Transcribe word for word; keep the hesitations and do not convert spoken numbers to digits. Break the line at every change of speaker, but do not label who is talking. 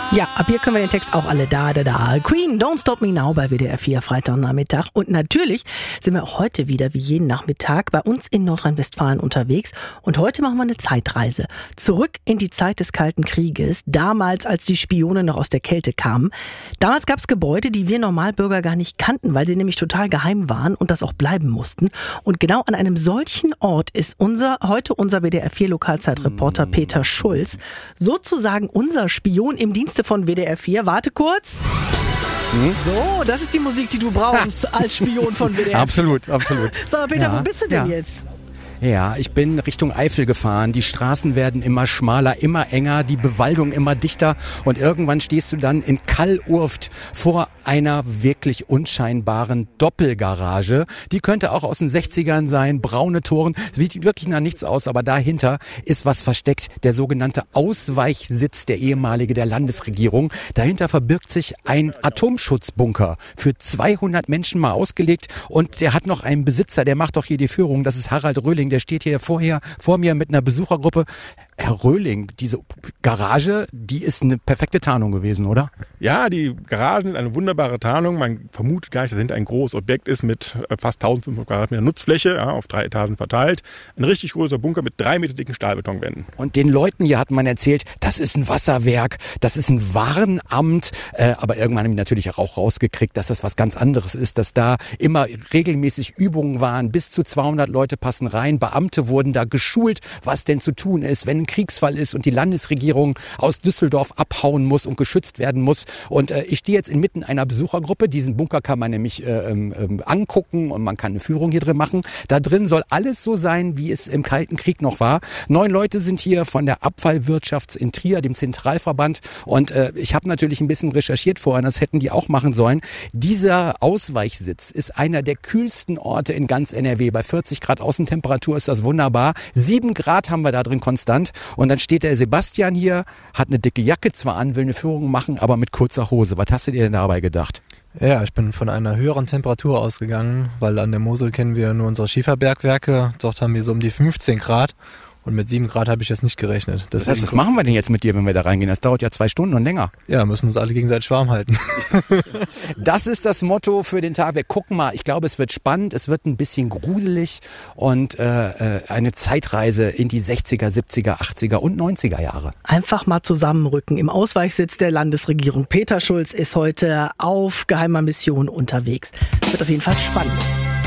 Ja, ab hier können wir den Text auch alle da, da, da. Queen, Don't Stop Me Now bei W D R vier Freitagnachmittag. Und natürlich sind wir auch heute wieder wie jeden Nachmittag bei uns in Nordrhein-Westfalen unterwegs. Und heute machen wir eine Zeitreise. Zurück in die Zeit des Kalten Krieges. Damals, als die Spione noch aus der Kälte kamen. Damals gab es Gebäude, die wir Normalbürger gar nicht kannten, weil sie nämlich total geheim waren und das auch bleiben mussten. Und genau an einem solchen Ort ist unser, heute unser W D R vier Lokalzeitreporter mm. Peter Schulz. Sozusagen unser Spion im Dienste von W D R vier. Warte kurz. Hm? So, das ist die Musik, die du brauchst als Spion von W D R vier.
Absolut, absolut.
So, Peter,
ja,
wo bist du denn
ja.
jetzt?
Ja, ich bin Richtung Eifel gefahren. Die Straßen werden immer schmaler, immer enger, die Bewaldung immer dichter und irgendwann stehst du dann in Kallurft vor einer wirklich unscheinbaren Doppelgarage. Die könnte auch aus den sechzigern sein, braune Toren, sieht wirklich nach nichts aus, aber dahinter ist was versteckt, der sogenannte Ausweichsitz der ehemalige der Landesregierung. Dahinter verbirgt sich ein Atomschutzbunker für zweihundert Menschen mal ausgelegt und der hat noch einen Besitzer, der macht doch hier die Führung, das ist Harald Röhling. Der steht hier vorher vor mir mit einer Besuchergruppe. Herr Röhling, diese Garage, die ist eine perfekte Tarnung gewesen, oder?
Ja, die Garagen sind eine wunderbare Tarnung. Man vermutet gar nicht, dass dahinter ein großes Objekt ist mit fast eintausendfünfhundert Quadratmeter Nutzfläche, ja, auf drei Etagen verteilt. Ein richtig großer Bunker mit drei Meter dicken Stahlbetonwänden.
Und den Leuten hier hat man erzählt, das ist ein Wasserwerk, das ist ein Warnamt. Äh, aber irgendwann haben die natürlich auch rausgekriegt, dass das was ganz anderes ist, dass da immer regelmäßig Übungen waren. Bis zu zweihundert Leute passen rein. Beamte wurden da geschult, was denn zu tun ist, wenn ein Kriegsfall ist und die Landesregierung aus Düsseldorf abhauen muss und geschützt werden muss. Und äh, ich stehe jetzt inmitten einer Besuchergruppe. Diesen Bunker kann man nämlich äh, ähm, angucken und man kann eine Führung hier drin machen. Da drin soll alles so sein, wie es im Kalten Krieg noch war. Neun Leute sind hier von der Abfallwirtschaft in Trier, dem Zentralverband. Und äh, ich habe natürlich ein bisschen recherchiert vorher, das hätten die auch machen sollen. Dieser Ausweichsitz ist einer der kühlsten Orte in ganz N R W. Bei vierzig Grad Außentemperatur ist das wunderbar. Sieben Grad haben wir da drin konstant. Und dann steht der Sebastian hier, hat eine dicke Jacke zwar an, will eine Führung machen, aber mit kurzer Hose. Was hast du dir denn dabei gedacht?
Ja, ich bin von einer höheren Temperatur ausgegangen, weil an der Mosel kennen wir nur unsere Schieferbergwerke. Dort haben wir so um die fünfzehn Grad. Und mit sieben Grad habe ich jetzt nicht gerechnet.
Das heißt, was machen wir denn jetzt mit dir, wenn wir da reingehen? Das dauert ja zwei Stunden und länger.
Ja, müssen wir uns alle gegenseitig warm halten.
Das ist das Motto für den Tag. Wir gucken mal. Ich glaube, es wird spannend. Es wird ein bisschen gruselig und äh, eine Zeitreise in die sechziger, siebziger, achtziger und neunziger Jahre.
Einfach mal zusammenrücken im Ausweichsitz der Landesregierung. Peter Schulz ist heute auf geheimer Mission unterwegs. Wird auf jeden Fall spannend.